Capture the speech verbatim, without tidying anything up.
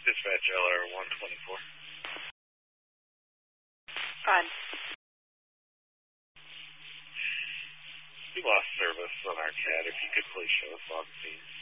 Dispatch L R one twenty-four. On. We lost service on our C A D. If you could please show us on scene.